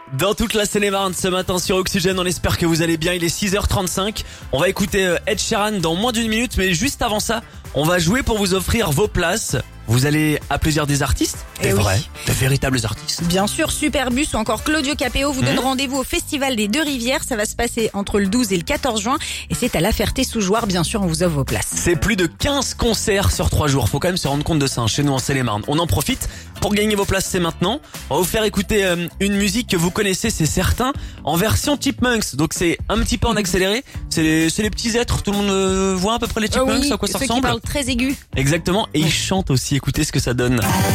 Dans toute la Seine-et-Marne ce matin sur Oxygène, on espère que vous allez bien. Il est 6h35. On va écouter Ed Sheeran dans moins d'une minute, mais juste avant ça, on va jouer pour vous offrir vos places. Vous allez applaudir des artistes, des vrais, de véritables artistes. Bien sûr, Superbus ou encore Claudio Capéo vous donne rendez-vous au Festival des Deux-Rivières. Ça va se passer entre le 12 et le 14 juin. Et c'est à La Ferté-sous-Jouarre, bien sûr, on vous offre vos places. C'est plus de 15 concerts sur 3 jours. Faut quand même se rendre compte de ça, chez nous en Seine-et-Marne. On en profite pour gagner vos places, c'est maintenant. On va vous faire écouter une musique que vous connaissez, c'est certain, en version Chipmunks. Donc c'est un petit peu en accéléré. C'est les petits êtres, tout le monde voit à peu près les Chipmunks, oui, à quoi ça ceux ressemble. qui parlent très aigus. Exactement, et ils chantent aussi, écoutez ce que ça donne.